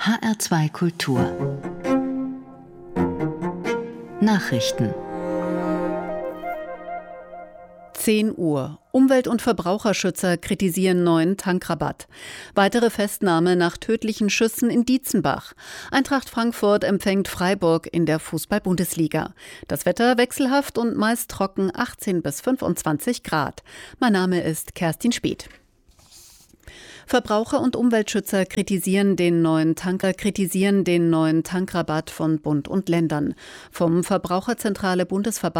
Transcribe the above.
HR2 Kultur Nachrichten 10 Uhr. Umwelt- und Verbraucherschützer kritisieren neuen Tankrabatt. Weitere Festnahme nach tödlichen Schüssen in Dietzenbach. Eintracht Frankfurt empfängt Freiburg in der Fußball-Bundesliga. Das Wetter wechselhaft und meist trocken, 18 bis 25 Grad. Mein Name ist Kerstin Speth. Verbraucher- und Umweltschützer kritisieren den neuen Tankrabatt von Bund und Ländern. Vom Verbraucherzentrale Bundesverband